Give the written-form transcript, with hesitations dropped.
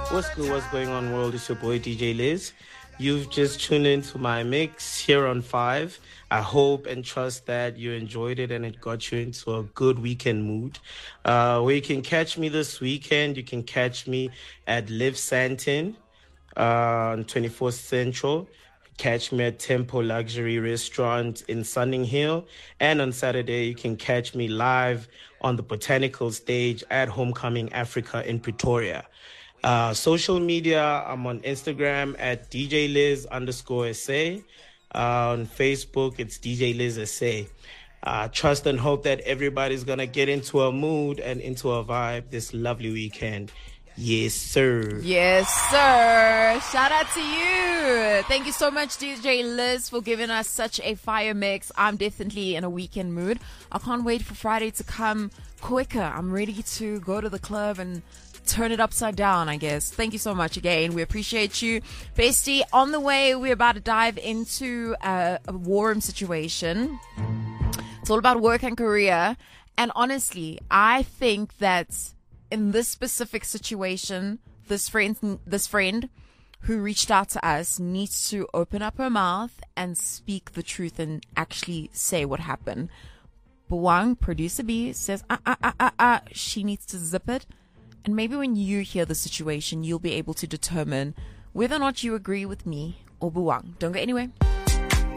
What's good? What's going on, world? It's your boy DJ Liz. You've just tuned into my mix here on 5. I hope and trust that you enjoyed it and it got you into a good weekend mood. Where you can catch me this weekend, you can catch me at Live Santin on 24th Central. Catch me at Tempo Luxury Restaurant in Sunning Hill. And on Saturday, you can catch me live on the Botanical Stage at Homecoming Africa in Pretoria. Social media, I'm on Instagram at DJLiz_SA. On Facebook, it's DJ Liz SA. Trust and hope that everybody's going to get into a mood and into a vibe this lovely weekend. Yes, sir. Yes, sir. Shout out to you. Thank you so much, DJ Liz, for giving us such a fire mix. I'm definitely in a weekend mood. I can't wait for Friday to come quicker. I'm ready to go to the club and turn it upside down, I guess. Thank you so much again. We appreciate you. Bestie, on the way, we're about to dive into a warm situation. It's all about work and career. And honestly, I think that in this specific situation, this friend who reached out to us needs to open up her mouth and speak the truth and actually say what happened. Bawang, producer B, says, she needs to zip it. And maybe when you hear the situation, you'll be able to determine whether or not you agree with me or Bawang. Don't go anywhere.